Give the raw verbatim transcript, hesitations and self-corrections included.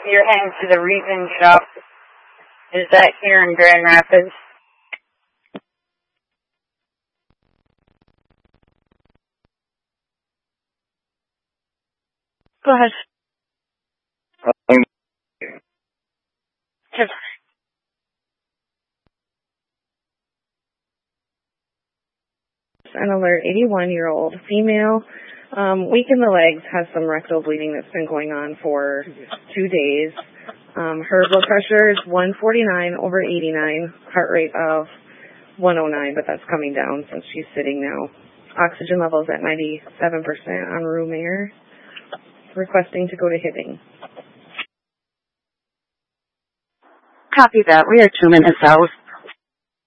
You're heading to the Reason Shop. Is that here in Grand Rapids? Go ahead. Just an alert, eighty-one-year-old female, um, weak in the legs, has some rectal bleeding that's been going on for two days. Um, her blood pressure is one forty-nine over eighty-nine, heart rate of one oh nine, but that's coming down since she's sitting now. Oxygen levels at ninety-seven percent on room air. Requesting to go to Hibbing. Copy that. We are two minutes out.